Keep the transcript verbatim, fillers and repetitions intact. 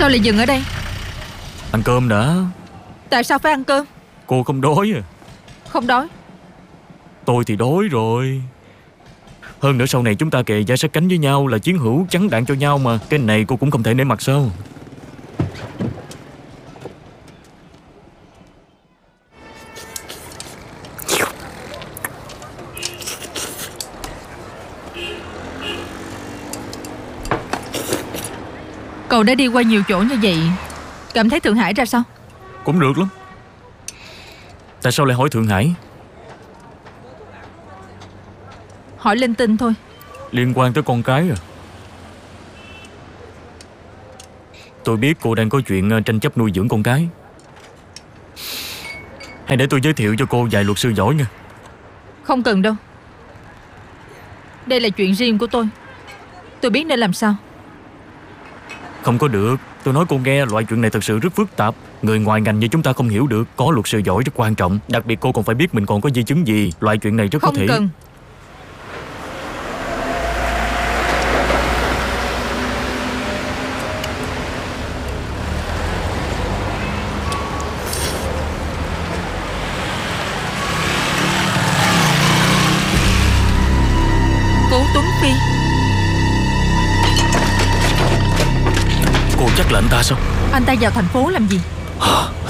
Sao lại dừng ở đây? Ăn cơm đã. Tại sao phải ăn cơm? Cô không đói à? Không đói. Tôi thì đói rồi. Hơn nữa sau này chúng ta kề vai sát cánh với nhau, là chiến hữu chắn đạn cho nhau mà. Cái này cô cũng không thể nể mặt sao? Cậu đã đi qua nhiều chỗ như vậy, cảm thấy Thượng Hải ra sao? Cũng được lắm. Tại sao lại hỏi Thượng Hải? Hỏi linh tinh thôi. Liên quan tới con cái à? Tôi biết cô đang có chuyện tranh chấp nuôi dưỡng con cái. Hay để tôi giới thiệu cho cô vài luật sư giỏi nha. Không cần đâu. Đây là chuyện riêng của tôi. Tôi biết nên làm sao. Không có được. Tôi nói cô nghe, loại chuyện này thật sự rất phức tạp. Người ngoài ngành như chúng ta không hiểu được. Có luật sư giỏi rất quan trọng. Đặc biệt cô còn phải biết mình còn có di chứng gì. Loại chuyện này rất Không có thể. Không cần. Cố Tuấn Phi. Cô chắc là anh ta sao? Anh ta vào thành phố làm gì?